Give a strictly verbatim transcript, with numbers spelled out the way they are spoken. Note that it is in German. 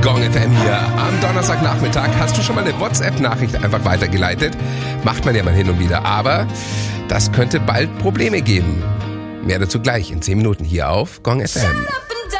Gong F M hier am Donnerstagnachmittag. Hast du schon mal eine WhatsApp-Nachricht einfach weitergeleitet? Macht man ja mal hin und wieder, aber das könnte bald Probleme geben. Mehr dazu gleich in zehn Minuten hier auf Gong F M.